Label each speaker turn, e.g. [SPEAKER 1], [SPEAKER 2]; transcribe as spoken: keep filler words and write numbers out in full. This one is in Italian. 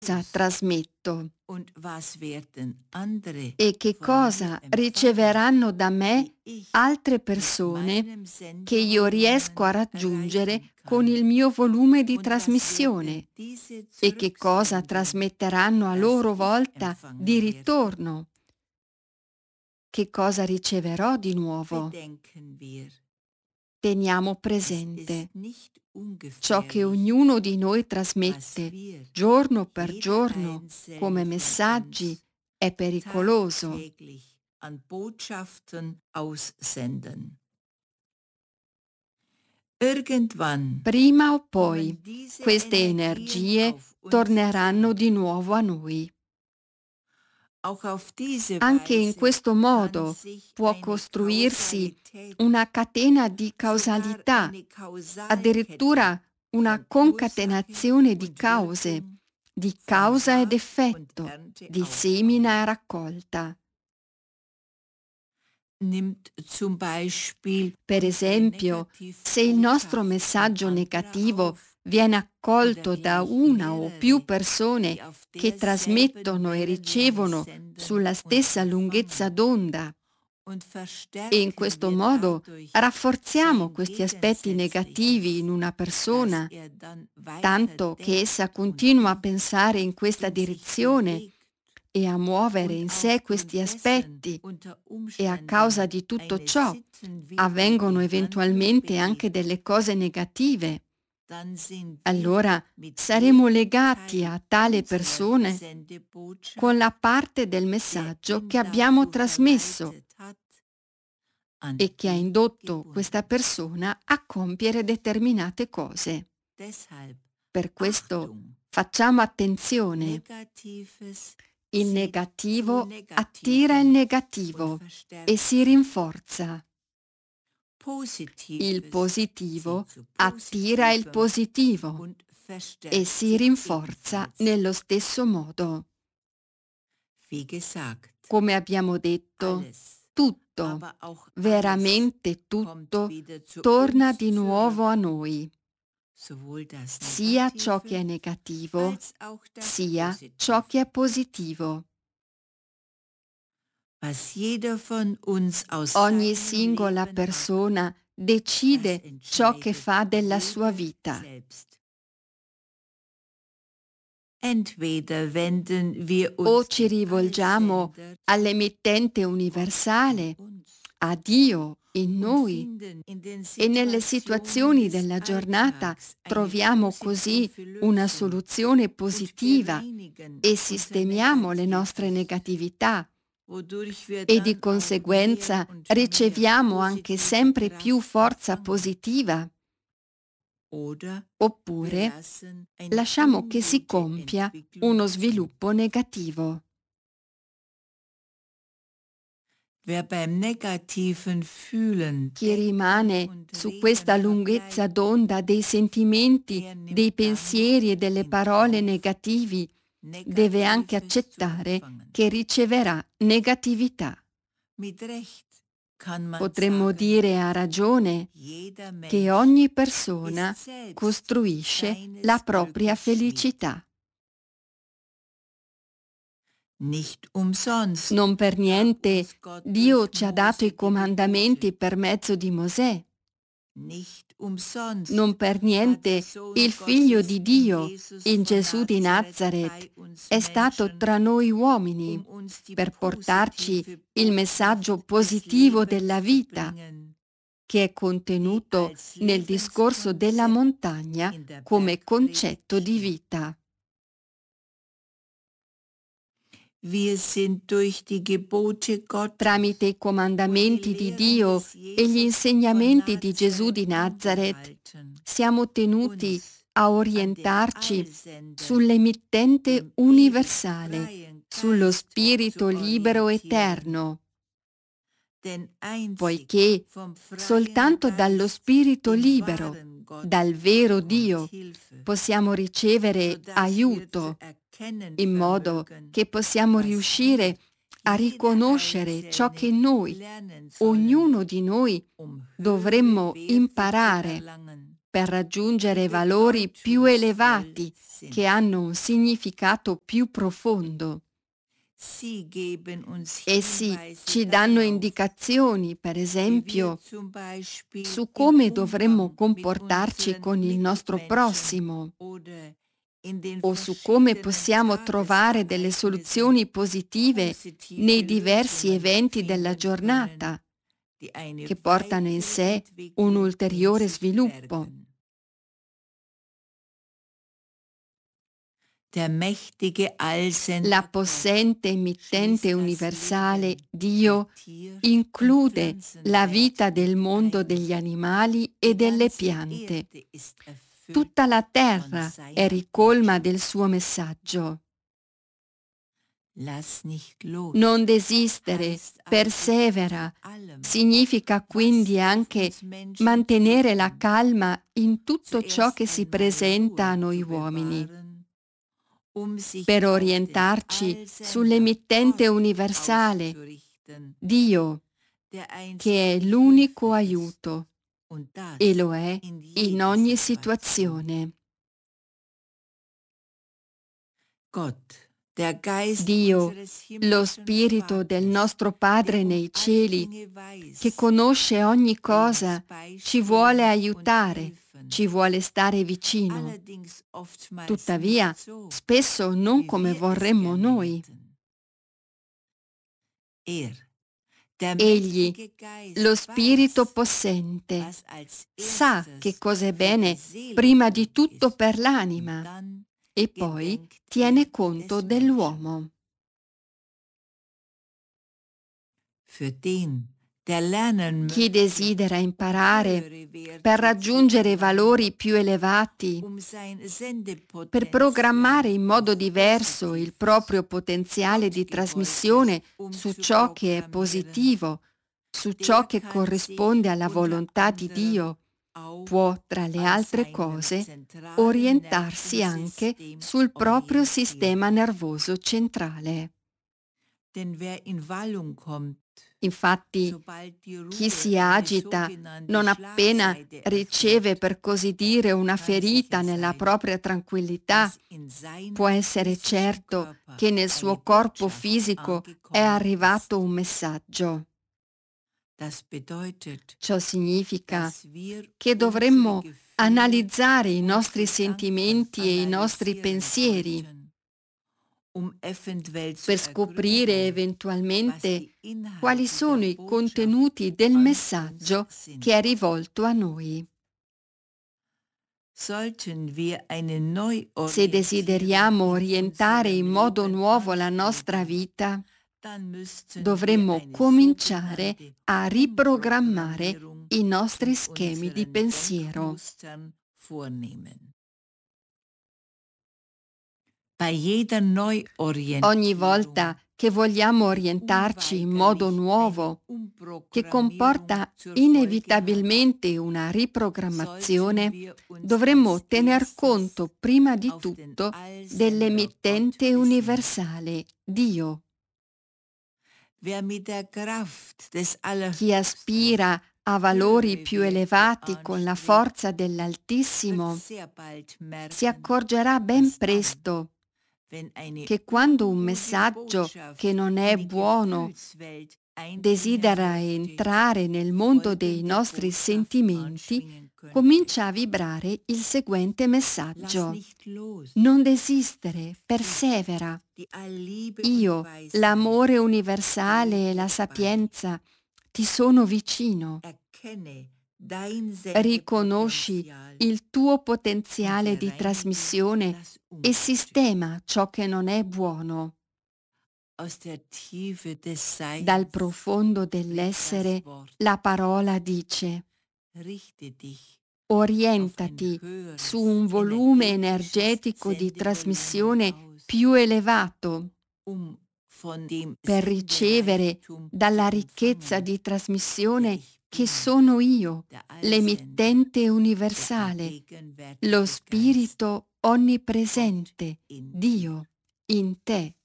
[SPEAKER 1] cosa trasmetto
[SPEAKER 2] und was werden andere
[SPEAKER 1] e che
[SPEAKER 2] von mir
[SPEAKER 1] cosa
[SPEAKER 2] empfangen,
[SPEAKER 1] riceveranno da me
[SPEAKER 2] die ich
[SPEAKER 1] altre
[SPEAKER 2] mit
[SPEAKER 1] persone
[SPEAKER 2] meinem
[SPEAKER 1] che io riesco a
[SPEAKER 2] Sendevolumen
[SPEAKER 1] raggiungere
[SPEAKER 2] erreichen
[SPEAKER 1] con
[SPEAKER 2] kann.
[SPEAKER 1] il mio volume di
[SPEAKER 2] Und was
[SPEAKER 1] trasmissione
[SPEAKER 2] werden diese
[SPEAKER 1] e che cosa
[SPEAKER 2] zurücksenden,
[SPEAKER 1] trasmetteranno a
[SPEAKER 2] das
[SPEAKER 1] loro
[SPEAKER 2] ich
[SPEAKER 1] volta di
[SPEAKER 2] empfangen werde?
[SPEAKER 1] ritorno, che cosa riceverò di nuovo.
[SPEAKER 2] Bedenken wir,
[SPEAKER 1] Teniamo
[SPEAKER 2] es ist
[SPEAKER 1] presente
[SPEAKER 2] nicht
[SPEAKER 1] ciò che
[SPEAKER 2] ungefährlich,
[SPEAKER 1] ognuno di noi
[SPEAKER 2] was
[SPEAKER 1] trasmette
[SPEAKER 2] wir,
[SPEAKER 1] giorno per
[SPEAKER 2] jeder
[SPEAKER 1] giorno come
[SPEAKER 2] einzelne von
[SPEAKER 1] messaggi
[SPEAKER 2] uns,
[SPEAKER 1] è pericoloso.
[SPEAKER 2] tagtäglich an Botschaften aussenden. Irgendwann
[SPEAKER 1] Prima o poi
[SPEAKER 2] kommen diese
[SPEAKER 1] queste
[SPEAKER 2] Energien
[SPEAKER 1] energie
[SPEAKER 2] auf uns
[SPEAKER 1] torneranno
[SPEAKER 2] zurück.
[SPEAKER 1] di nuovo a noi.
[SPEAKER 2] Auch auf diese
[SPEAKER 1] Anche in
[SPEAKER 2] Weise
[SPEAKER 1] questo
[SPEAKER 2] kann
[SPEAKER 1] modo
[SPEAKER 2] sich
[SPEAKER 1] può
[SPEAKER 2] eine
[SPEAKER 1] costruirsi
[SPEAKER 2] Kausalität,
[SPEAKER 1] una catena di
[SPEAKER 2] sogar
[SPEAKER 1] causalità,
[SPEAKER 2] eine Kausalkette
[SPEAKER 1] addirittura una
[SPEAKER 2] von Ursache
[SPEAKER 1] concatenazione di
[SPEAKER 2] und
[SPEAKER 1] cause,
[SPEAKER 2] Wirkung,
[SPEAKER 1] di
[SPEAKER 2] von
[SPEAKER 1] causa ed
[SPEAKER 2] Saat und
[SPEAKER 1] effetto,
[SPEAKER 2] Ernte
[SPEAKER 1] di semina
[SPEAKER 2] aufbauen.
[SPEAKER 1] e raccolta.
[SPEAKER 2] Nimmt zum Beispiel
[SPEAKER 1] Per
[SPEAKER 2] unsere
[SPEAKER 1] esempio, se il nostro
[SPEAKER 2] Negativbotschaften
[SPEAKER 1] messaggio
[SPEAKER 2] anderer
[SPEAKER 1] negativo
[SPEAKER 2] auf
[SPEAKER 1] viene
[SPEAKER 2] oder
[SPEAKER 1] accolto
[SPEAKER 2] wenn
[SPEAKER 1] da
[SPEAKER 2] ich
[SPEAKER 1] una o più
[SPEAKER 2] mehrere,
[SPEAKER 1] persone
[SPEAKER 2] die auf
[SPEAKER 1] che
[SPEAKER 2] derselben
[SPEAKER 1] trasmettono e
[SPEAKER 2] Wellenlänge
[SPEAKER 1] ricevono
[SPEAKER 2] senden
[SPEAKER 1] sulla
[SPEAKER 2] und
[SPEAKER 1] stessa lunghezza
[SPEAKER 2] empfangen,
[SPEAKER 1] d'onda,
[SPEAKER 2] und
[SPEAKER 1] e in
[SPEAKER 2] verstärken
[SPEAKER 1] questo
[SPEAKER 2] wir
[SPEAKER 1] modo
[SPEAKER 2] dadurch
[SPEAKER 1] rafforziamo
[SPEAKER 2] sein
[SPEAKER 1] questi aspetti negativi in
[SPEAKER 2] Gegensätzliches,
[SPEAKER 1] una
[SPEAKER 2] dass
[SPEAKER 1] persona,
[SPEAKER 2] er dann weiter
[SPEAKER 1] tanto che essa
[SPEAKER 2] denkt und
[SPEAKER 1] continua a
[SPEAKER 2] tut
[SPEAKER 1] pensare in questa
[SPEAKER 2] und sich
[SPEAKER 1] direzione
[SPEAKER 2] bewegt
[SPEAKER 1] e a muovere
[SPEAKER 2] und
[SPEAKER 1] in sé
[SPEAKER 2] aufgrund
[SPEAKER 1] questi
[SPEAKER 2] dessen
[SPEAKER 1] aspetti,
[SPEAKER 2] unter
[SPEAKER 1] e a causa
[SPEAKER 2] Umständen
[SPEAKER 1] di tutto
[SPEAKER 2] eine
[SPEAKER 1] ciò avvengono
[SPEAKER 2] sittenwidrige Handlung
[SPEAKER 1] eventualmente anche
[SPEAKER 2] begeht,
[SPEAKER 1] delle cose negative,
[SPEAKER 2] dann sind wir
[SPEAKER 1] allora
[SPEAKER 2] mit
[SPEAKER 1] saremo
[SPEAKER 2] jedem
[SPEAKER 1] legati
[SPEAKER 2] Teil
[SPEAKER 1] a tale
[SPEAKER 2] unserer
[SPEAKER 1] persone con la
[SPEAKER 2] Sendebotschaft,
[SPEAKER 1] parte del
[SPEAKER 2] der
[SPEAKER 1] messaggio
[SPEAKER 2] ihn
[SPEAKER 1] che abbiamo
[SPEAKER 2] dazu
[SPEAKER 1] trasmesso
[SPEAKER 2] verleitet hat, an
[SPEAKER 1] e che ha
[SPEAKER 2] ihn
[SPEAKER 1] indotto questa
[SPEAKER 2] gebunden.
[SPEAKER 1] persona a compiere determinate cose.
[SPEAKER 2] Deshalb
[SPEAKER 1] Per questo
[SPEAKER 2] Achtung,
[SPEAKER 1] facciamo attenzione.
[SPEAKER 2] Negatives
[SPEAKER 1] Il
[SPEAKER 2] zieht zu
[SPEAKER 1] negativo attira il
[SPEAKER 2] Negativem und
[SPEAKER 1] negativo e
[SPEAKER 2] verstärkt
[SPEAKER 1] si
[SPEAKER 2] es.
[SPEAKER 1] rinforza. Il
[SPEAKER 2] Positives
[SPEAKER 1] positivo
[SPEAKER 2] zieht zu
[SPEAKER 1] attira il
[SPEAKER 2] Positivem
[SPEAKER 1] positivo
[SPEAKER 2] und
[SPEAKER 1] e
[SPEAKER 2] verstärkt
[SPEAKER 1] si
[SPEAKER 2] sich
[SPEAKER 1] rinforza
[SPEAKER 2] ebenfalls.
[SPEAKER 1] nello stesso modo.
[SPEAKER 2] Wie gesagt,
[SPEAKER 1] Come abbiamo detto,
[SPEAKER 2] alles,
[SPEAKER 1] tutto,
[SPEAKER 2] aber auch alles
[SPEAKER 1] veramente
[SPEAKER 2] kommt
[SPEAKER 1] tutto,
[SPEAKER 2] wieder zu
[SPEAKER 1] torna
[SPEAKER 2] uns
[SPEAKER 1] di nuovo a
[SPEAKER 2] zurück,
[SPEAKER 1] noi,
[SPEAKER 2] sowohl das
[SPEAKER 1] sia ciò che
[SPEAKER 2] Negative
[SPEAKER 1] è negativo,
[SPEAKER 2] als auch das
[SPEAKER 1] sia ciò che
[SPEAKER 2] Positive.
[SPEAKER 1] è positivo.
[SPEAKER 2] Was jeder von uns aus
[SPEAKER 1] Ogni
[SPEAKER 2] seinem
[SPEAKER 1] singola
[SPEAKER 2] Leben macht,
[SPEAKER 1] persona
[SPEAKER 2] das
[SPEAKER 1] decide ciò che
[SPEAKER 2] entscheidet
[SPEAKER 1] fa della sua
[SPEAKER 2] jeder
[SPEAKER 1] vita.
[SPEAKER 2] selbst. Entweder wenden wir
[SPEAKER 1] O
[SPEAKER 2] uns
[SPEAKER 1] ci
[SPEAKER 2] dem
[SPEAKER 1] rivolgiamo
[SPEAKER 2] Allesender zu,
[SPEAKER 1] all'emittente
[SPEAKER 2] Gott in
[SPEAKER 1] universale,
[SPEAKER 2] uns,
[SPEAKER 1] a Dio in
[SPEAKER 2] und
[SPEAKER 1] noi,
[SPEAKER 2] finden in den
[SPEAKER 1] e nelle
[SPEAKER 2] Situationen
[SPEAKER 1] situazioni
[SPEAKER 2] des
[SPEAKER 1] della giornata
[SPEAKER 2] Alltags eine
[SPEAKER 1] troviamo così
[SPEAKER 2] positive
[SPEAKER 1] una
[SPEAKER 2] Lösung
[SPEAKER 1] soluzione
[SPEAKER 2] und
[SPEAKER 1] positiva
[SPEAKER 2] bereinigen
[SPEAKER 1] e
[SPEAKER 2] unser
[SPEAKER 1] sistemiamo le nostre
[SPEAKER 2] Negatives,
[SPEAKER 1] negatività,
[SPEAKER 2] wodurch wir
[SPEAKER 1] e di
[SPEAKER 2] dann auch mehr
[SPEAKER 1] conseguenza
[SPEAKER 2] und mehr
[SPEAKER 1] riceviamo anche
[SPEAKER 2] positive
[SPEAKER 1] sempre più
[SPEAKER 2] Kraft
[SPEAKER 1] forza
[SPEAKER 2] empfangen.
[SPEAKER 1] positiva,
[SPEAKER 2] Oder wir
[SPEAKER 1] oppure
[SPEAKER 2] lassen eine
[SPEAKER 1] lasciamo che si
[SPEAKER 2] ungute
[SPEAKER 1] compia
[SPEAKER 2] Entwicklung
[SPEAKER 1] uno
[SPEAKER 2] zu.
[SPEAKER 1] sviluppo negativo.
[SPEAKER 2] Wer beim negativen Fühlen,
[SPEAKER 1] Chi
[SPEAKER 2] Denken
[SPEAKER 1] rimane
[SPEAKER 2] und
[SPEAKER 1] su
[SPEAKER 2] Reden
[SPEAKER 1] questa lunghezza
[SPEAKER 2] verbleibt,
[SPEAKER 1] d'onda dei sentimenti,
[SPEAKER 2] er
[SPEAKER 1] dei
[SPEAKER 2] nimmt dann
[SPEAKER 1] pensieri e
[SPEAKER 2] nicht
[SPEAKER 1] delle
[SPEAKER 2] in
[SPEAKER 1] parole
[SPEAKER 2] Kauf,
[SPEAKER 1] negativi, deve anche
[SPEAKER 2] Negatives zu
[SPEAKER 1] accettare
[SPEAKER 2] empfangen.
[SPEAKER 1] che riceverà negatività.
[SPEAKER 2] Mit Recht kann man
[SPEAKER 1] Potremmo
[SPEAKER 2] sagen,
[SPEAKER 1] dire a ragione
[SPEAKER 2] jeder
[SPEAKER 1] che
[SPEAKER 2] Mensch
[SPEAKER 1] ogni persona
[SPEAKER 2] ist selbst
[SPEAKER 1] costruisce la
[SPEAKER 2] seines
[SPEAKER 1] propria
[SPEAKER 2] Glückes Schmied.
[SPEAKER 1] felicità.
[SPEAKER 2] Nicht umsonst
[SPEAKER 1] Non per
[SPEAKER 2] gab
[SPEAKER 1] niente
[SPEAKER 2] uns Gott
[SPEAKER 1] Dio
[SPEAKER 2] durch
[SPEAKER 1] ci ha dato
[SPEAKER 2] Mose
[SPEAKER 1] i
[SPEAKER 2] die
[SPEAKER 1] comandamenti
[SPEAKER 2] Gebote.
[SPEAKER 1] per mezzo di Mosè.
[SPEAKER 2] Nicht umsonst
[SPEAKER 1] Non per
[SPEAKER 2] war der
[SPEAKER 1] niente il
[SPEAKER 2] Sohn
[SPEAKER 1] Figlio
[SPEAKER 2] Gottes
[SPEAKER 1] di
[SPEAKER 2] in
[SPEAKER 1] Dio,
[SPEAKER 2] Jesus
[SPEAKER 1] in
[SPEAKER 2] von
[SPEAKER 1] Gesù di
[SPEAKER 2] Nazareth
[SPEAKER 1] Nazareth,
[SPEAKER 2] bei uns
[SPEAKER 1] è stato
[SPEAKER 2] Menschen,
[SPEAKER 1] tra noi uomini
[SPEAKER 2] um uns die
[SPEAKER 1] per portarci
[SPEAKER 2] positive
[SPEAKER 1] il messaggio
[SPEAKER 2] Botschaft des
[SPEAKER 1] positivo della
[SPEAKER 2] Lebens zu
[SPEAKER 1] vita,
[SPEAKER 2] bringen,
[SPEAKER 1] che è
[SPEAKER 2] die
[SPEAKER 1] contenuto
[SPEAKER 2] als
[SPEAKER 1] nel discorso della
[SPEAKER 2] Lebenskonzept
[SPEAKER 1] montagna
[SPEAKER 2] in der
[SPEAKER 1] come
[SPEAKER 2] Bergpredigt
[SPEAKER 1] concetto di
[SPEAKER 2] steht.
[SPEAKER 1] vita.
[SPEAKER 2] Wir sind durch die Gebote
[SPEAKER 1] Tramite
[SPEAKER 2] Gottes
[SPEAKER 1] i
[SPEAKER 2] und die
[SPEAKER 1] comandamenti di
[SPEAKER 2] Lehren
[SPEAKER 1] Dio
[SPEAKER 2] des
[SPEAKER 1] e gli
[SPEAKER 2] Jesus von
[SPEAKER 1] insegnamenti di Gesù
[SPEAKER 2] Nazareth
[SPEAKER 1] di Nazareth
[SPEAKER 2] angehalten,
[SPEAKER 1] siamo tenuti
[SPEAKER 2] uns
[SPEAKER 1] a
[SPEAKER 2] an den
[SPEAKER 1] orientarci
[SPEAKER 2] Allsender,
[SPEAKER 1] sull'emittente
[SPEAKER 2] dem ewig
[SPEAKER 1] universale,
[SPEAKER 2] freien
[SPEAKER 1] sullo
[SPEAKER 2] Geist zu
[SPEAKER 1] spirito libero
[SPEAKER 2] orientieren.
[SPEAKER 1] eterno,
[SPEAKER 2] Denn einzig
[SPEAKER 1] poiché
[SPEAKER 2] vom freien
[SPEAKER 1] soltanto dallo
[SPEAKER 2] Geist,
[SPEAKER 1] spirito
[SPEAKER 2] dem
[SPEAKER 1] libero,
[SPEAKER 2] wahren Gott,
[SPEAKER 1] dal vero
[SPEAKER 2] kommt
[SPEAKER 1] Dio,
[SPEAKER 2] Hilfe,
[SPEAKER 1] possiamo ricevere
[SPEAKER 2] sodass wir zu
[SPEAKER 1] aiuto,
[SPEAKER 2] erkennen
[SPEAKER 1] in modo
[SPEAKER 2] vermögen,
[SPEAKER 1] che possiamo
[SPEAKER 2] was wir,
[SPEAKER 1] riuscire a
[SPEAKER 2] jeder
[SPEAKER 1] riconoscere ciò che
[SPEAKER 2] Einzelne,
[SPEAKER 1] noi,
[SPEAKER 2] lernen sollen,
[SPEAKER 1] ognuno di noi,
[SPEAKER 2] um höhere
[SPEAKER 1] dovremmo
[SPEAKER 2] Werte zu
[SPEAKER 1] imparare
[SPEAKER 2] erlangen.
[SPEAKER 1] per raggiungere valori più elevati che hanno un significato più profondo. Essi ci danno indicazioni, per esempio, su come dovremmo comportarci con il nostro prossimo o su come possiamo trovare delle soluzioni positive nei diversi eventi della giornata che portano in sé un ulteriore sviluppo. La possente emittente universale, Dio, include la vita del mondo degli animali e delle piante. Tutta la terra è ricolma del suo messaggio. Non desistere, persevera, significa quindi anche mantenere la calma in tutto ciò che si presenta a noi uomini, per orientarci sull'emittente universale, Dio, che è l'unico aiuto, e lo è in ogni situazione. Dio, lo Spirito del nostro Padre nei cieli, che conosce ogni cosa, ci vuole aiutare, ci vuole stare vicino. Tuttavia, spesso non come vorremmo noi. Egli, lo Spirito possente, sa che cosa è bene prima di tutto per l'anima e poi tiene conto dell'uomo. Chi desidera imparare per raggiungere valori più elevati, per programmare in modo diverso il proprio potenziale di trasmissione su ciò che è positivo, su ciò che corrisponde alla volontà di Dio, può, tra le altre cose, orientarsi anche sul proprio sistema nervoso centrale. Infatti, chi si agita non appena riceve, per così dire, una ferita nella propria tranquillità, può essere certo che nel suo corpo fisico è arrivato un messaggio. Ciò significa che dovremmo analizzare i nostri sentimenti e i nostri pensieri per scoprire eventualmente quali sono i contenuti del messaggio che è rivolto a noi. Se desideriamo orientare in modo nuovo la nostra vita, dovremmo cominciare a riprogrammare i nostri schemi di pensiero. Ogni volta che vogliamo orientarci in modo nuovo, che comporta inevitabilmente una riprogrammazione, dovremmo tener conto prima di tutto dell'emittente universale, Dio. Chi aspira a valori più elevati con la forza dell'Altissimo si accorgerà ben presto che quando un messaggio che non è buono desidera entrare nel mondo dei nostri sentimenti, comincia a vibrare il seguente messaggio: non desistere, persevera. Io, l'amore universale e la sapienza, ti sono vicino. Riconosci il tuo potenziale di trasmissione e sistema ciò che non è buono. Dal profondo dell'essere la parola dice: orientati su un volume energetico di trasmissione più elevato per ricevere dalla ricchezza di trasmissione che sono io, l'emittente universale, lo Spirito onnipresente, Dio, in te.